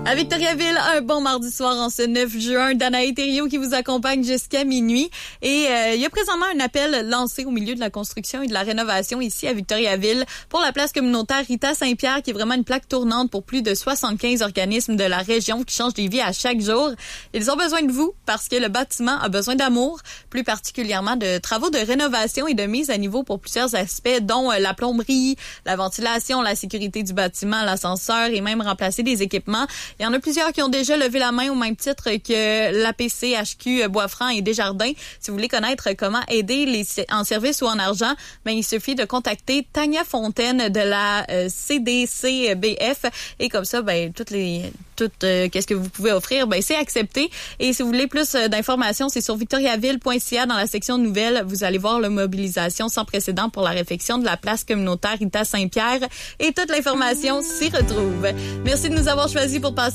À Victoriaville, un bon mardi soir en ce 9 juin. Danae Thériault qui vous accompagne jusqu'à minuit. Et il y a présentement un appel lancé au milieu de la construction et de la rénovation ici à Victoriaville pour la place communautaire Rita Saint-Pierre, qui est vraiment une plaque tournante pour plus de 75 organismes de la région qui changent des vies à chaque jour. Ils ont besoin de vous parce que le bâtiment a besoin d'amour, plus particulièrement de travaux de rénovation et de mise à niveau pour plusieurs aspects, dont la plomberie, la ventilation, la sécurité du bâtiment, l'ascenseur et même remplacer des équipements. Il y en a plusieurs qui ont déjà levé la main au même titre que l'APC, HQ, Boisfranc et Desjardins. Si vous voulez connaître comment aider en service ou en argent, ben il suffit de contacter Tania Fontaine de la CDCBF et comme ça, ben qu'est-ce que vous pouvez offrir, ben c'est accepté. Et si vous voulez plus d'informations, c'est sur victoriaville.ca dans la section nouvelles. Vous allez voir la mobilisation sans précédent pour la réfection de la place communautaire Rita Saint-Pierre et toute l'information s'y retrouve. Merci de nous avoir choisis pour passer